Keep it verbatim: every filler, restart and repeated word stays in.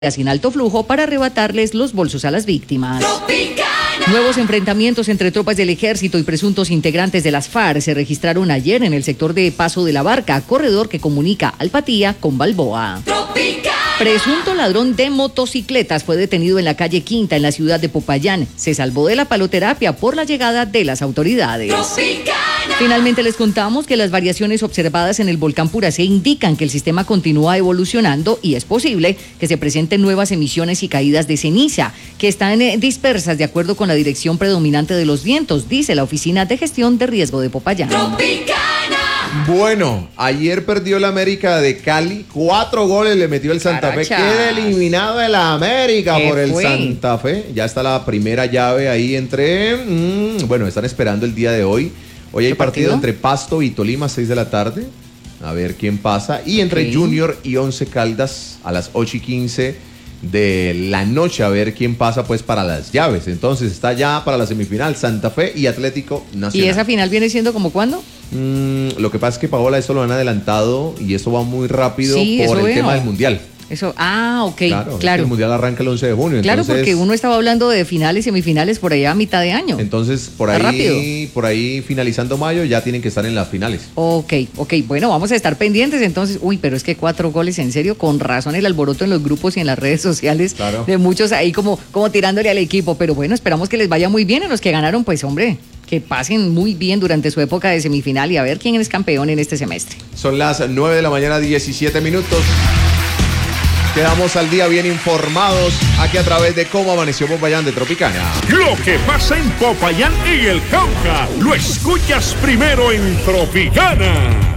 sin alto flujo para arrebatarles los bolsos a las víctimas. Tropicana. Nuevos enfrentamientos entre tropas del ejército y presuntos integrantes de las FARC se registraron ayer en el sector de Paso de la Barca, corredor que comunica Alpatía con Balboa. Tropicana. Presunto ladrón de motocicletas fue detenido en la calle Quinta en la ciudad de Popayán. Se salvó de la paloterapia por la llegada de las autoridades. Tropicana. Finalmente les contamos que las variaciones observadas en el volcán Puracé indican que el sistema continúa evolucionando y es posible que se presenten nuevas emisiones y caídas de ceniza, que están dispersas de acuerdo con la dirección predominante de los vientos, dice la Oficina de Gestión de Riesgo de Popayán. Tropicana. Bueno, ayer perdió el América de Cali, cuatro goles le metió el Santa Carachas. Fe, queda eliminado el América por el fue? Santa Fe, ya está la primera llave ahí entre, mmm, bueno, están esperando el día de hoy. Hoy hay partido? partido entre Pasto y Tolima, seis de la tarde. A ver quién pasa. Y entre okay. Junior y Once Caldas a las ocho y quince de la noche. A ver quién pasa pues para las llaves. Entonces está ya para la semifinal Santa Fe y Atlético Nacional. ¿Y esa final viene siendo como cuándo? Mm, lo que pasa es que, Paola, esto lo han adelantado y eso va muy rápido sí, por el veo. tema del Mundial. Eso, ah, ok, claro. claro. El Mundial arranca el once de junio. Claro, entonces, porque uno estaba hablando de finales y semifinales por allá a mitad de año. Entonces, por ahí, rápido. por ahí finalizando mayo ya tienen que estar en las finales. Ok, ok, bueno, vamos a estar pendientes entonces. Uy, pero es que cuatro goles, en serio, con razón el alboroto en los grupos y en las redes sociales claro. de muchos ahí como, como tirándole al equipo. Pero bueno, esperamos que les vaya muy bien. En los que ganaron, pues hombre, que pasen muy bien durante su época de semifinal y a ver quién es campeón en este semestre. Son las nueve de la mañana, diecisiete minutos. Quedamos al día bien informados aquí a través de Cómo Amaneció Popayán de Tropicana. Lo que pasa en Popayán y el Cauca, lo escuchas primero en Tropicana.